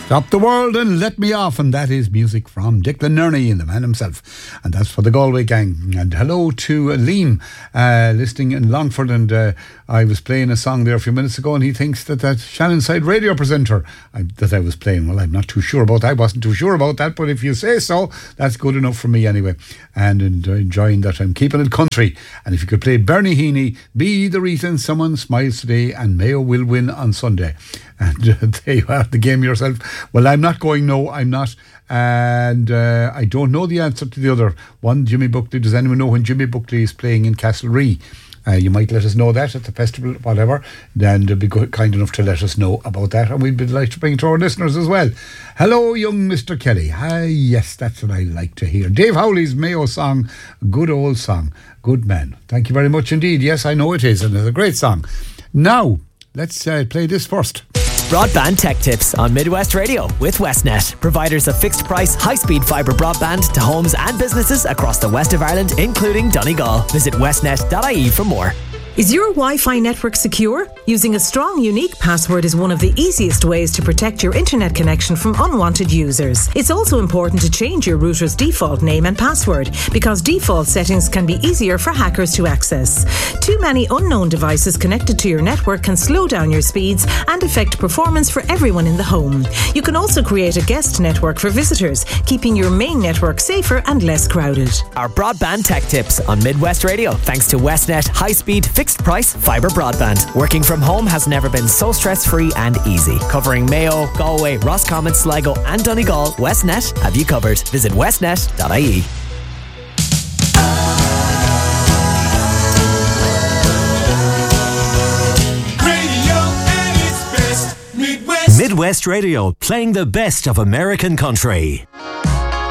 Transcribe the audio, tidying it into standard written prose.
Stop the world and let me off, and that is music from Declan Nerney, the man himself, and that's for the Galway gang. And hello to Liam, listening in Longford, and I was playing a song there a few minutes ago, and he thinks that Shannon Side radio presenter that I was playing, well, I'm not too sure about that. I wasn't too sure about that, but if you say so, that's good enough for me anyway. And enjoying that I'm keeping it country. And if you could play Bernie Heaney, Be the Reason Someone Smiles Today, and Mayo will win on Sunday. And there you are, the game yourself. Well, I'm not going, no, I'm not. And I don't know the answer to the other one, Jimmy Buckley. Does anyone know when Jimmy Buckley is playing in Castlerea? You might let us know that at the festival, whatever. Then they'll be kind enough to let us know about that. And we'd be delighted to bring it to our listeners as well. Hello, young Mr. Kelly. Yes, that's what I like to hear. Dave Howley's Mayo song, good old song. Good man. Thank you very much indeed. Yes, I know it is, and it's a great song. Now, let's play this first. Broadband Tech Tips on Midwest Radio with Westnet, providers of fixed price, high-speed fibre broadband to homes and businesses across the west of Ireland, including Donegal. Visit westnet.ie for more. Is your Wi-Fi network secure? Using a strong, unique password is one of the easiest ways to protect your internet connection from unwanted users. It's also important to change your router's default name and password, because default settings can be easier for hackers to access. Too many unknown devices connected to your network can slow down your speeds and affect performance for everyone in the home. You can also create a guest network for visitors, keeping your main network safer and less crowded. Our Broadband Tech Tips on Midwest Radio, thanks to Westnet high-speed fixed price fibre broadband. Working from home has never been so stress-free and easy. Covering Mayo, Galway, Roscommon, Sligo and Donegal, Westnet have you covered. Visit westnet.ie. Midwest Radio, playing the best of American country.